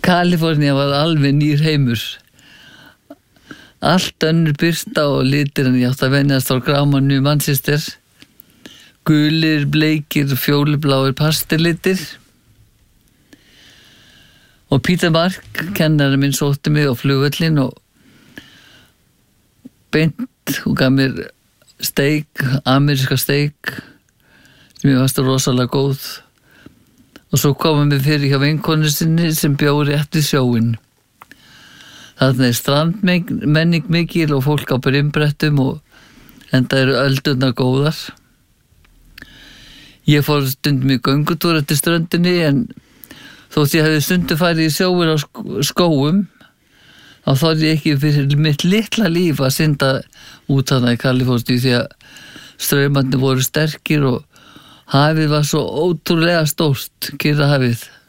Kalifornía var alveg nýr heimur. Allt önnur birta og litir en ég átti að venjast á grámanu Manchester. Gulir, bleikir, fjólubláir pastellitir. Og Peter Mark, kennari minn, sótti mig á flugvöllin og beint og gaf mér steik, ameríska steik, sem ég varst rosalega góð. Og svo komum við fyrir hjá vinkonu sinni sem bjó rétt við sjóinn. Þarna strandmenning mikil og fólk á brimbrettum og enda eru öldurnar góðar. Ég fór stundum í göngutúr eftir ströndinni en þótt ég hefði stundum farið í sjóinn á skóum þá þorði ég ekki fyrir mitt litla líf að synda út þarna í Kaliforníu því að straumarnir voru sterkir og hafið var svo ótrúlega stórt, Kyrrahafið.